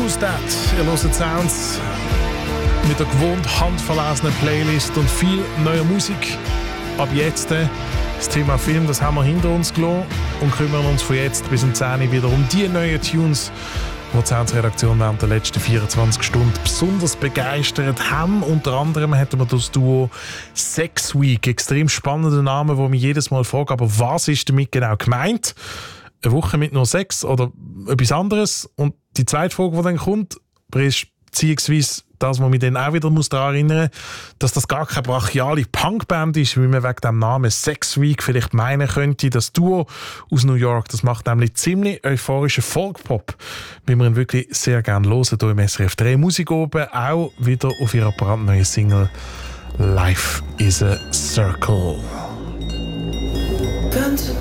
Who's That? Ihr hört Sounds mit der gewohnt handverlesenen Playlist und viel neuer Musik. Ab jetzt das Thema Film, das haben wir hinter uns gelassen und kümmern uns von jetzt bis um 10 Uhr wieder um die neuen Tunes, die die Sounds-Redaktion während der letzten 24 Stunden besonders begeistert haben. Unter anderem hatten wir das Duo Sex Week. Extrem spannender Name, wo mich jedes Mal frage, aber was ist damit genau gemeint? Eine Woche mit nur Sex oder etwas anderes? Und die zweite Frage, die dann kommt, beziehungsweise das, was mich dann auch wieder daran erinnern muss, dass das gar keine brachiale Punkband ist, wie man wegen dem Namen Sex Week vielleicht meinen könnte. Das Duo aus New York, das macht nämlich ziemlich euphorischen Folkpop, wie wir ihn wirklich sehr gerne hören hier im SRF 3 Musik oben, auch wieder auf ihrer brandneuen Single Life is a Circle.